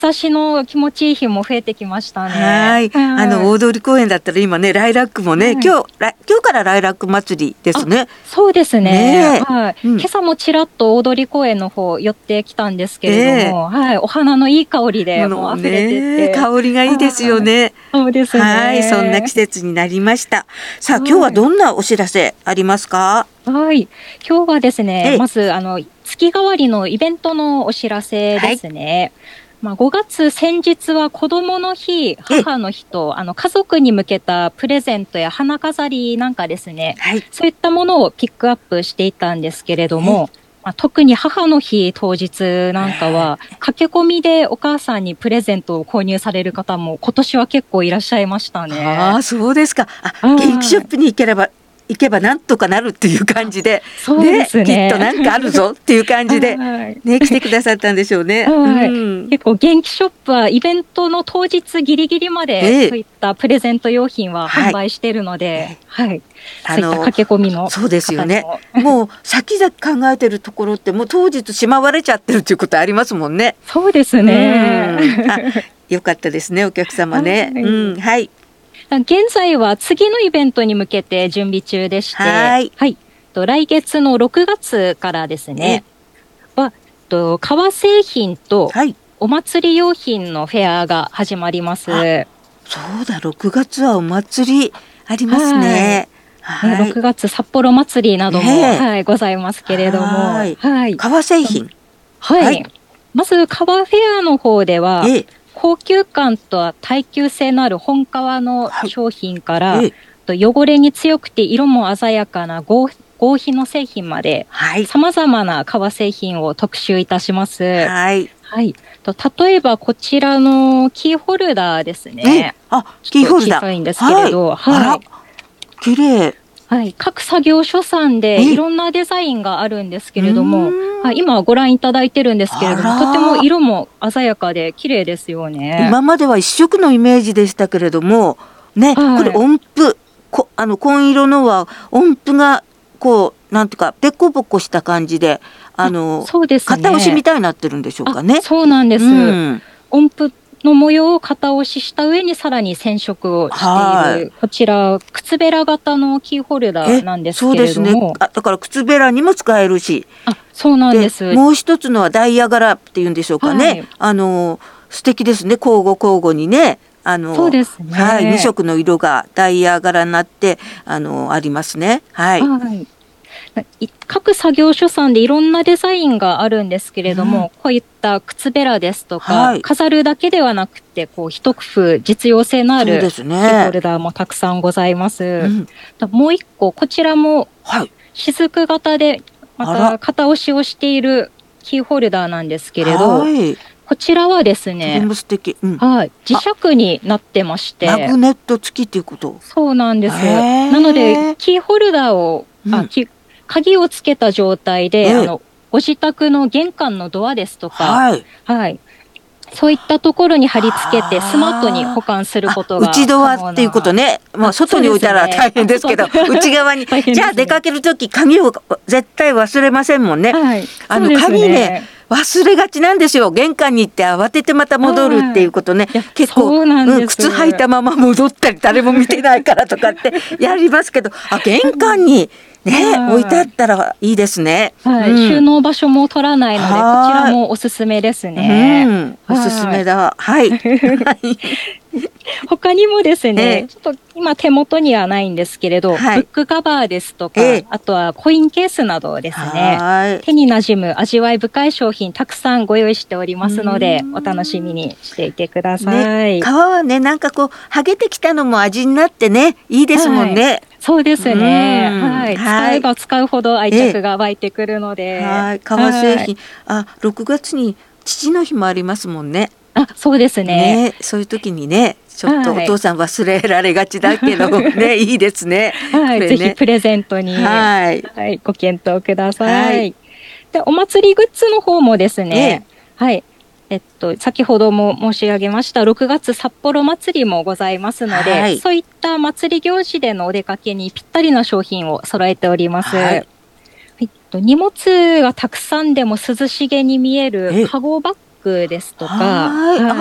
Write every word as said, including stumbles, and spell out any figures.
差しの気持ちいい日も増えてきましたね。 はい。あの、大通公園だったら今ね、ライラックもね、はい、今日、今日からライラック祭りですね。 そうですね。ねはい、うん。今朝もちらっと大通公園の方寄ってきたんですけれども、えー、はい。お花のいい香りでもう溢れてて。 香りがいいですよね。 そうですね。 はい。そんな季節になりました。さあ、今日はどんなお知らせありますか？ はい。今日はですね、まず、あの、月替わりのイベントのお知らせですね。はい、まあ、ごがつ先日は子どもの日、母の日と、あの、家族に向けたプレゼントや花飾りなんかですね、はい、そういったものをピックアップしていたんですけれども、まあ、特に母の日当日なんかは、駆け込みでお母さんにプレゼントを購入される方も今年は結構いらっしゃいましたね。 ああ、そうですか。あ、元気ショップに行ければ、行けばなんとかなるっていう感じで、 そうですね。 ね、きっとなんかあるぞっていう感じで、ね、来てくださったんでしょうね。 はい、うん、結構元気ショップはイベントの当日ギリギリまでそういったプレゼント用品は販売しているので、はい。はい、そういった駆け込みの。 そうですよね。もう先々考えてるところってもう当日しまわれちゃってるっていうことありますもんね。 そうですね。 よかったですね、お客様ね。はい。うん、はい。 現在は次のイベントに向けて準備中でして、はい。はい。と来月のろくがつからですね、は、と革製品とお祭り用品のフェアが始まります。はい、 そうだ、ろくがつはお祭りありますね。 はいはい、ろくがつ札幌祭りなども、はい、ございますけれども、はい。 革製品。 はい。はい、まず革フェアの方では、高級感と耐久性のある本革の商品から、はい、汚れに強くて色も鮮やかな合合皮の製品まで、さまざまな革製品を特集いたします。はい。はい。と例えばこちらのキーホルダーですね。 あ、キーホルダー。 小さいんですけれど、はい。はい、 綺麗。 はい。各作業所さんでいろんなデザインがあるんですけれども、はい、今ご覧いただいてるんですけれども、とても色も鮮やかで綺麗ですよね。 今までは一色のイメージでしたけれども、ね、はい、これ音符、こあの紺色のは音符がこうなんていうかペコポコした感じで、あの、そうですね、型押しみたいになってるんでしょうかね。 そうなんです。うん、音符の模様を型押しした上にさらに染色をしている、こちら靴べら型のキーホルダーなんですけれども、そうですね。 あ、だから靴べらにも使えるし、 あ、そうなんです。 でもう一つのはダイヤ柄っていうんでしょうかね。はい、あの素敵ですね。交互交互にね。あのそうですね。 はい、に色の色がダイヤ柄になってあのありますね。はい。はい、 各作業所さんでいろんなデザインがあるんですけれども、うん、こういった靴べらですとか、はい、飾るだけではなくてこう一工夫実用性のあるキーホルダーもたくさんございます。うん、もう一個こちらも雫型でまた型押しをしているキーホルダーなんですけれど、はい、こちらはですね、 素敵、うん、 はい、磁石になってまして、 マグネット付きっていうこと。 そうなんです。なのでキーホルダーを、うん、あキ鍵をつけた状態で、えー、あのご自宅の玄関のドアですとか、はい、はい、そういったところに貼り付けてスマートに保管することが内ドアっていうことね。まあ外に置いたら大変ですけど、ね、内側に、ね、じゃあ出かけるとき鍵を絶対忘れませんもんね。はい、あの、ね、鍵ね忘れがちなんですよ。玄関に行って慌ててまた戻るっていうことね。結構、うん、靴履いたまま戻ったり誰も見てないからとかってやりますけど、あ、玄関にね、置いてあったらいいですね。 はい、うん、収納場所も取らないので、こちらもおすすめですね。 うん、おすすめだ。はい。 他にもですね、ちょっと今手元にはないんですけれど、はい、ブックカバーですとか、あとはコインケースなどですね、手に馴染む味わい深い商品たくさんご用意しておりますので、お楽しみにしていてください。 ね、皮はね、なんかこう剥げてきたのも味になってね、いいですもんね。はい、 そうですね。はい。使えば使うほど愛着が湧いてくるので。 はい。革製品。あ、ろくがつに父の日もありますもんね。 あ、そうですね。 ね、そういう時にね、ちょっとお父さん忘れられがちだけど、ね、いいですね。 はい、ぜひプレゼントに、はい、はい、ご検討ください。はい、で、お祭りグッズの方もですね、はい。えっと、先ほども申し上げましたろくがつ札幌祭りもございますので、はい、そういった祭り行事でのお出かけにぴったりな商品を揃えております。はい、荷物がたくさんでも涼しげに見えるカゴバックですとか。 はい。